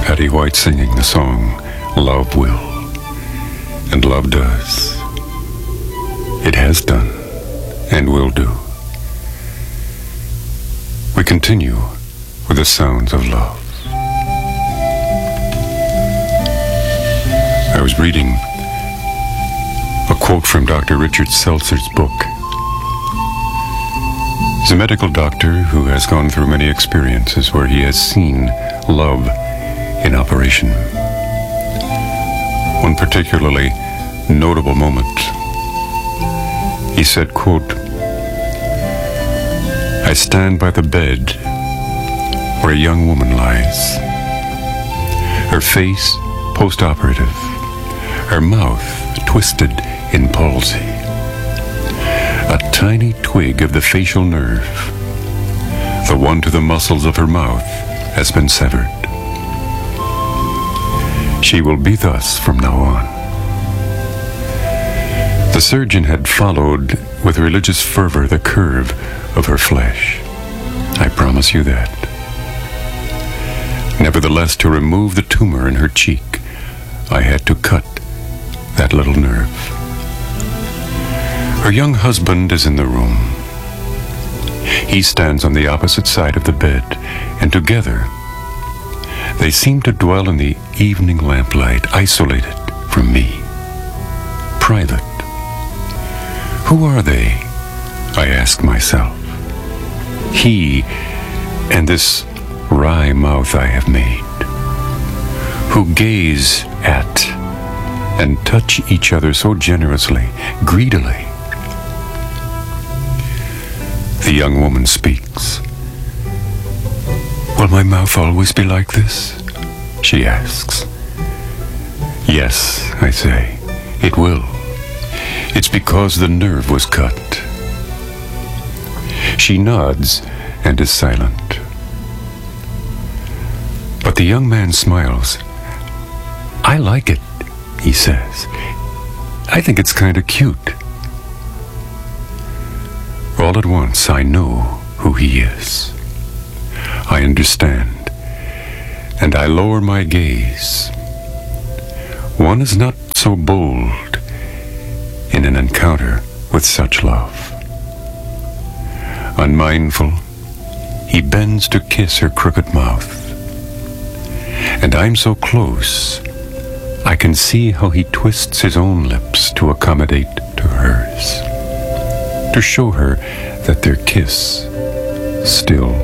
Patty White singing the song, Love Will. And love does. It has done, and will do. We continue with the sounds of love. I was reading a quote from Dr. Richard Seltzer's book. He's a medical doctor who has gone through many experiences where he has seen love in operation. One particularly notable moment. He said, quote, "I stand by the bed where a young woman lies, her face post-operative, her mouth twisted in palsy. A tiny twig of the facial nerve, the one to the muscles of her mouth, has been severed. She will be thus from now on." The surgeon had followed with religious fervor the curve of her flesh. I promise you that. Nevertheless, to remove the tumor in her cheek, I had to cut that little nerve. Her young husband is in the room. He stands on the opposite side of the bed, and together they seem to dwell in the evening lamplight, isolated from me, private. Who are they? I ask myself. He and this wry mouth I have made, who gaze at and touch each other so generously, greedily. The young woman speaks. "Will my mouth always be like this?" she asks. "Yes," I say, "it will. It's because the nerve was cut." She nods and is silent. But the young man smiles. "I like it," he says. "I think it's kind of cute." All at once, I know who he is. I understand, and I lower my gaze. One is not so bold in an encounter with such love. Unmindful, he bends to kiss her crooked mouth. And I'm so close, I can see how he twists his own lips to accommodate to hers, to show her that their kiss still